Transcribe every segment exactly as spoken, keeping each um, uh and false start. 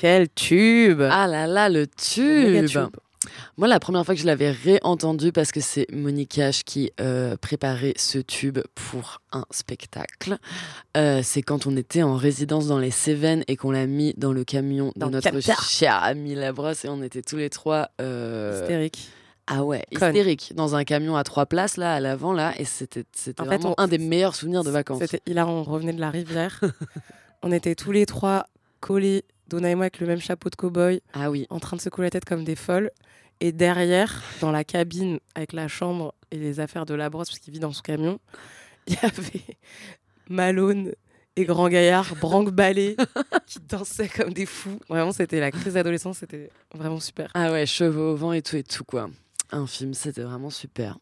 Quel tube! Ah là là, le Le tube. méga tube. Moi, la première fois que je l'avais réentendu, parce que c'est Monique H qui euh, préparait ce tube pour un spectacle, euh, c'est quand on était en résidence dans les Cévennes et qu'on l'a mis dans le camion Dans de le notre camtar. cher ami Labrosse et on était tous les trois... euh, Hystérique. Ah ouais, Conne. hystérique, dans un camion à trois places, là, à l'avant, là, et c'était, c'était En fait, vraiment on- un des meilleurs souvenirs de vacances. C'était hilarant. On revenait de la rivière. On était tous les trois collés, Donna et moi, avec le même chapeau de cow-boy, Ah oui, en train de secouer la tête comme des folles. Et derrière, dans la cabine, avec la chambre et les affaires de la brosse, parce qu'il vit dans son camion, il y avait Malone et Grand Gaillard, branque-ballés, qui dansaient comme des fous. Vraiment, c'était la crise d'adolescence, c'était vraiment super. ah ouais, cheveux au vent et tout et tout, quoi. Un film, c'était vraiment super.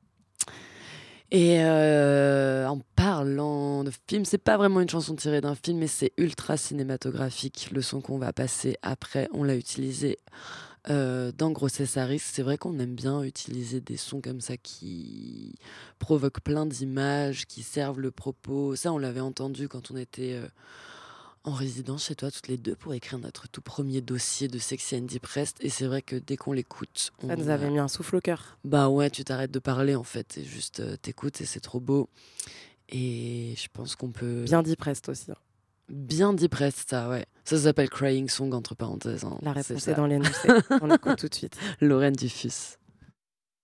Et euh, en parlant de film, c'est pas vraiment une chanson tirée d'un film, mais c'est ultra cinématographique. Le son qu'on va passer après, on l'a utilisé euh, dans Grossesse à risque. C'est vrai qu'on aime bien utiliser des sons comme ça qui provoquent plein d'images, qui servent le propos. Ça, on l'avait entendu quand on était euh, en résidence chez toi, toutes les deux, pour écrire notre tout premier dossier de Sexy and Depressed. Et c'est vrai que dès qu'on l'écoute, on Ça nous a- avait mis un souffle au cœur. bah ouais, tu t'arrêtes de parler en fait, et juste euh, t'écoutes et c'est trop beau. Et je pense qu'on peut... Bien dit Prest aussi. hein. Bien depressed, ça, ouais. Ça s'appelle Crying Song, entre parenthèses. hein. La C'est réponse ça. est dans l'énoncé. On écoute tout de suite. Lorraine Dufus.